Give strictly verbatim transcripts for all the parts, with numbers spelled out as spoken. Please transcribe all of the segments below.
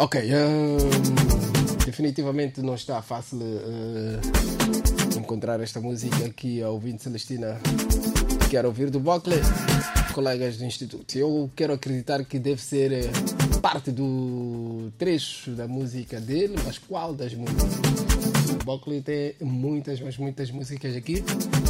Ok, uh, definitivamente não está fácil uh, encontrar esta música que a ouvinte Celestina quer ouvir do Buckley, colegas do Instituto. Eu quero acreditar que deve ser uh, parte do trecho da música dele, mas qual das músicas? O Buckley tem muitas, mas muitas músicas aqui.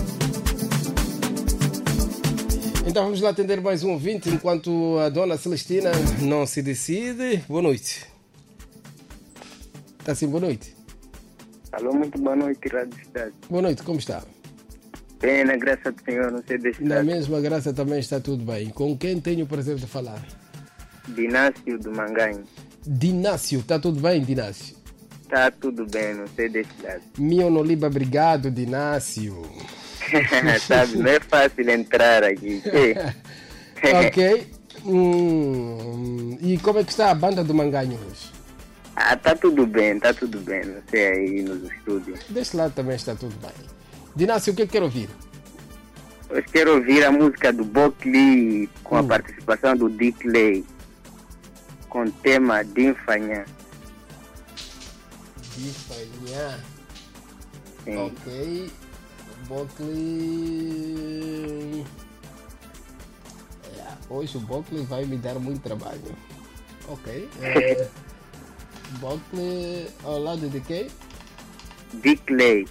Então vamos lá atender mais um ouvinte enquanto a dona Celestina não se decide. Boa noite. Está sim, boa noite. Alô, muito boa noite, Rádio Cidade. Boa noite, como está? Bem, na graça do Senhor, não sei deixar. Na mesma graça também está tudo bem. Com quem tenho o prazer de falar? Dinácio do Manganho. Dinácio, está tudo bem, Dinácio? Está tudo bem, não sei deixar. Mio Noliba, obrigado, Dinácio. Sabe, não é fácil entrar aqui. Ok. Hum, e como é que está a banda do Manganho hoje? Ah, tá tudo bem, tá tudo bem. Não sei aí nos estúdios. Deste lado também está tudo bem. Dinácio, o que é que quer ouvir? Eu quero ouvir a música do Buckley com hum. a participação do Dick Lay, com o tema Dinfanha. Dinfanha. Sim. Ok. Buckley. É, hoje o Buckley vai me dar muito trabalho. Ok. É, Buckley ao lado de quem? Dick Lay.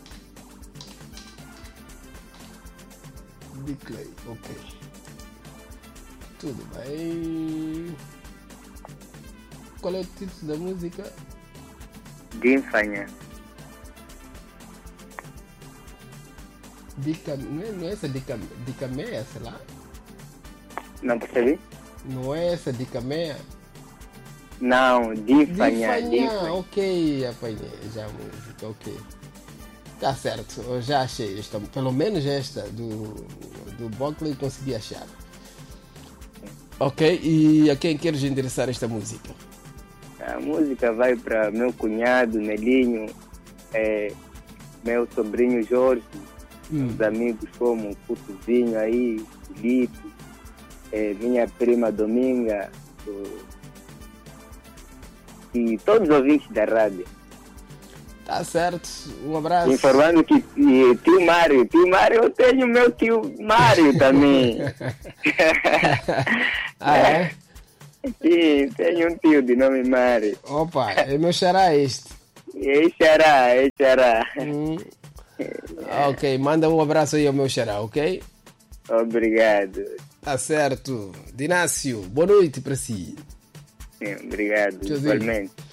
Dick Lay, ok. Tudo bem. Qual é o título da música? Dinfanha. Dica, não, é, não é essa dica, dica meia, sei lá? Não percebi? Não é essa dica meia? Não, Dinfanha. Dinfanha, ok, apanhei já a música, ok. Tá certo, eu já achei esta, pelo menos esta do, do Buckley consegui achar. Ok, e a quem queres endereçar esta música? A música vai para meu cunhado, Melinho, é, meu sobrinho Jorge. Hum. Os amigos como o Putuzinho aí, Felipe, é, minha prima Dominga, o, e todos os ouvintes da rádio. Tá certo, um abraço. Informando que e, tio Mário, tio Mário, eu tenho meu tio Mário também. Ah, é? Sim, tenho um tio de nome Mário. Opa, é meu xará este. É xará, é xará. Hum. Ok, manda um abraço aí ao meu xará, ok? Obrigado. Tá certo. Dinácio, boa noite para si. Sim, obrigado, igualmente.